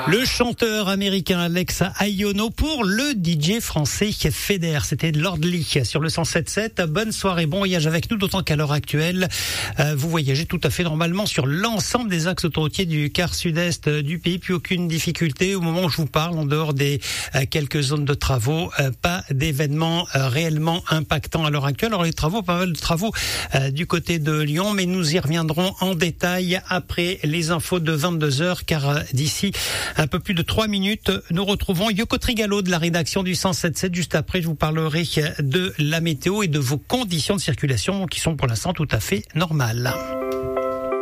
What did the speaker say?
Le chanteur américain Alex Aiono pour le DJ français Feder. C'était Lord Lee sur le 107.7. Bonne soirée, bon voyage avec nous, d'autant qu'à l'heure actuelle, vous voyagez tout à fait normalement sur l'ensemble des axes autoroutiers du quart sud-est du pays. Plus aucune difficulté au moment où je vous parle, en dehors des quelques zones de travaux. Pas d'événements réellement impactants à l'heure actuelle. Alors les travaux, pas mal de travaux du côté de Lyon, mais nous y reviendrons en détail après les infos de 22h, car d'ici un peu plus de 3 minutes, nous retrouvons Yoko Trigalo de la rédaction du 107.7. Juste après, je vous parlerai de la météo et de vos conditions de circulation qui sont pour l'instant tout à fait normales.